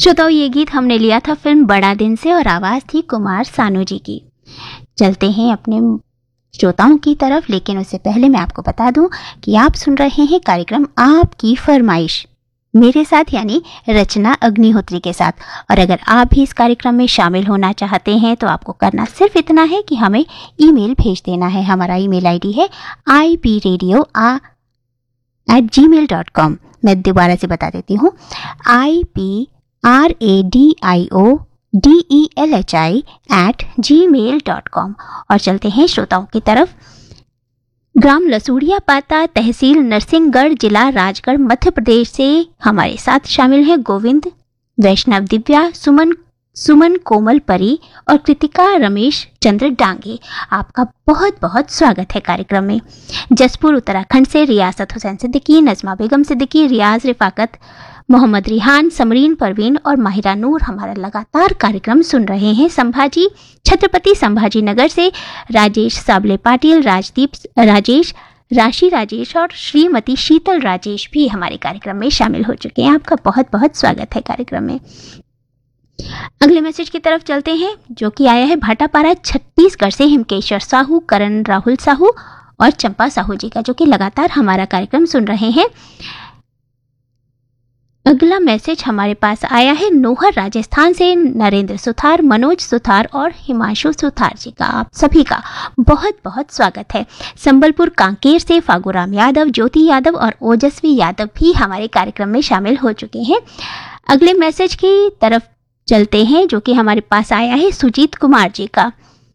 श्रोताओं, ये गीत हमने लिया था फिल्म बड़ा दिन से और आवाज़ थी कुमार सानू जी की। चलते हैं अपने श्रोताओं की तरफ, लेकिन उससे पहले मैं आपको बता दूं कि आप सुन रहे हैं कार्यक्रम आपकी फरमाइश मेरे साथ, यानी रचना अग्निहोत्री के साथ। और अगर आप भी इस कार्यक्रम में शामिल होना चाहते हैं तो आपको करना सिर्फ इतना है कि हमें ईमेल भेज देना है। हमारा ईमेल आईडी है ipradio@gmail.com। मैं दोबारा से बता देती हूँ, ipradio@gmail.com। और चलते हैं श्रोताओं की तरफ। ग्राम लसूड़िया पाता, तहसील नरसिंहगढ़, जिला राजगढ़, मध्य प्रदेश से हमारे साथ शामिल हैं गोविंद, वैष्णव, दिव्या, सुमन कोमल परी और कृतिका रमेश चंद्र डांगे। आपका बहुत बहुत स्वागत है कार्यक्रम में। जसपुर उत्तराखंड से रियासत हुसैन सिद्दीकी, नजमा बेगम सिद्दीकी, रियाज रिफाकत, मोहम्मद रिहान, समरीन परवीन और माहिरा नूर हमारा लगातार कार्यक्रम सुन रहे हैं। छत्रपति संभाजी नगर से राजेश साबले पाटिल, राजदीप राजेश, राशि राजेश और श्रीमती शीतल राजेश भी हमारे कार्यक्रम में शामिल हो चुके हैं। आपका बहुत बहुत स्वागत है कार्यक्रम में। अगले मैसेज की तरफ चलते हैं, जो कि आया है भाटापारा छत्तीसगढ़ से हिमकेश्वर साहू, करण राहुल साहू और चंपा साहू जी का, जो कि लगातार हमारा कार्यक्रम सुन रहे हैं। अगला मैसेज हमारे पास आया है नोहर राजस्थान से नरेंद्र सुथार, मनोज सुथार और हिमांशु सुथार जी का। आप सभी का बहुत बहुत स्वागत है। संबलपुर कांकेर से फागुराम यादव, ज्योति यादव और ओजस्वी यादव भी हमारे कार्यक्रम में शामिल हो चुके हैं। अगले मैसेज की तरफ चलते हैं, जो कि हमारे पास आया है सुजीत कुमार जी का,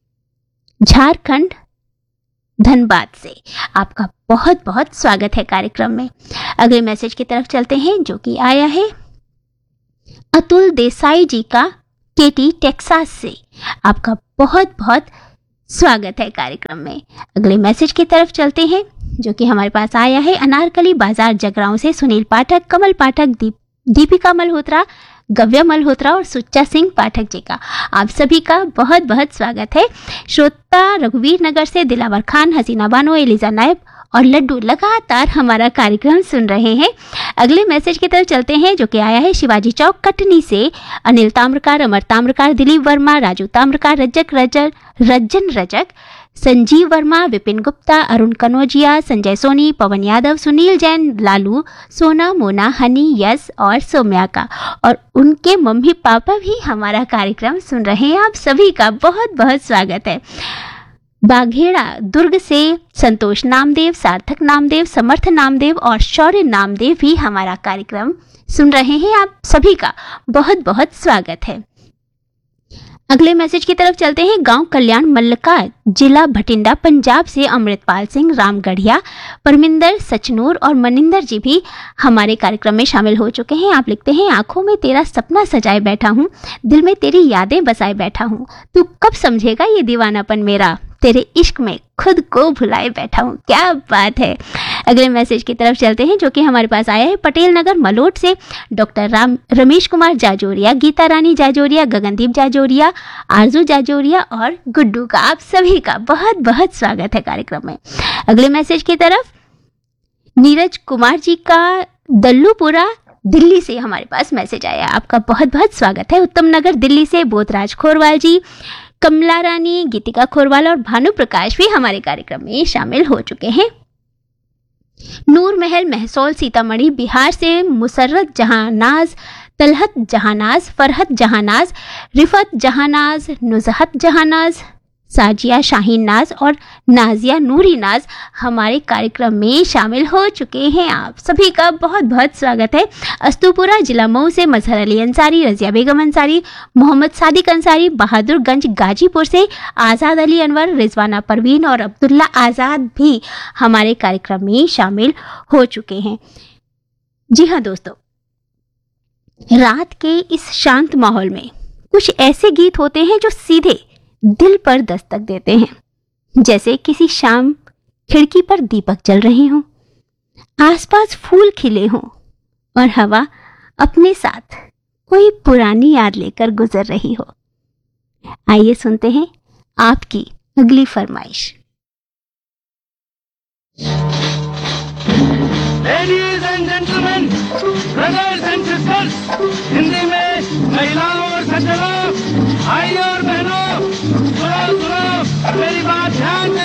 झारखंड धनबाद से। आपका बहुत बहुत स्वागत है कार्यक्रम में। अगले मैसेज की तरफ चलते हैं, जो कि आया है अतुल देसाई जी का, केटी टेक्सास से। आपका बहुत बहुत स्वागत है कार्यक्रम में। अगले मैसेज की तरफ चलते हैं, जो कि हमारे पास आया है अनारकली बाजार जगरांव से सुनील पाठक, कमल पाठक, दीपिका मल्होत्रा, गव्या मल्होत्रा और सुच्चा सिंह पाठक जी का। आप सभी का बहुत बहुत स्वागत है। श्रोता रघुवीर नगर से दिलावर खान, हसीना बानो, एलिजा नायब और लड्डू लगातार हमारा कार्यक्रम सुन रहे हैं। अगले मैसेज की तरफ चलते हैं, जो कि आया है शिवाजी चौक कटनी से अनिल ताम्रकार, अमर ताम्रकार, दिलीप वर्मा, राजू ताम्रकार, रज्जन रजक, संजीव वर्मा, विपिन गुप्ता, अरुण कनौजिया, संजय सोनी, पवन यादव, सुनील जैन, लालू, सोना, मोना, हनी, यस और सौम्या का। और उनके मम्मी पापा भी हमारा कार्यक्रम सुन रहे हैं। आप सभी का बहुत बहुत स्वागत है। बाघेड़ा दुर्ग से संतोष नामदेव, सार्थक नामदेव, समर्थ नामदेव और शौर्य नामदेव भी हमारा कार्यक्रम सुन रहे हैं। आप सभी का बहुत बहुत स्वागत है। अगले मैसेज की तरफ चलते हैं। गांव कल्याण मल्लका, जिला भटिंडा, पंजाब से अमृतपाल सिंह, रामगढ़िया, परमिंदर, सचनूर और मनिंदर जी भी हमारे कार्यक्रम में शामिल हो चुके हैं। आप लिखते हैं, आंखों में तेरा सपना सजाए बैठा हूँ, दिल में तेरी यादें बसाए बैठा हूँ, तू कब समझेगा ये दीवानापन मेरा, तेरे इश्क में खुद को भुलाए बैठा हूँ। क्या बात है। अगले मैसेज की तरफ चलते हैं, जो कि हमारे पास आया है पटेल नगर मलोट से डॉक्टर रमेश कुमार जाजोरिया, गीता रानी जाजोरिया, गगनदीप जाजोरिया, आरजू जाजोरिया और गुड्डू का। आप सभी का बहुत बहुत स्वागत है कार्यक्रम में। अगले मैसेज की तरफ नीरज कुमार जी का, दल्लूपुरा दिल्ली से हमारे पास मैसेज आया। आपका बहुत बहुत स्वागत है। उत्तम नगर दिल्ली से बोधराज खोरवाल जी, कमला रानी, गीतिका खोरवाल और भानु प्रकाश भी हमारे कार्यक्रम में शामिल हो चुके हैं। नूर महल महसौल सीतामढ़ी बिहार से मुसर्रत जहानाज, तलहत जहानाज, फरहत जहानाज, रिफत जहानाज, नुजहत जहानाज, साजिया शाहीन नाज और नाजिया नूरी नाज हमारे कार्यक्रम में शामिल हो चुके हैं। आप सभी का बहुत बहुत स्वागत है। अस्तुपुरा जिला मऊ से मजहर अली अंसारी, रजिया बेगम अंसारी, मोहम्मद सादिक अंसारी, बहादुरगंज गाजीपुर से आज़ाद अली अनवर, रिजवाना परवीन और अब्दुल्ला आज़ाद भी हमारे कार्यक्रम में शामिल हो चुके हैं। जी हाँ दोस्तों, रात के इस शांत माहौल में कुछ ऐसे गीत होते हैं जो सीधे दिल पर दस्तक देते हैं, जैसे किसी शाम खिड़की पर दीपक जल रहे हों, आसपास फूल खिले हों और हवा अपने साथ कोई पुरानी याद लेकर गुजर रही हो। आइए सुनते हैं आपकी अगली फरमाइश। Ladies and gentlemen, brothers and sisters, Hindi में महिलाओं और सज्जनों, भाइयों और बहनों, सुनो सुनो मेरी बात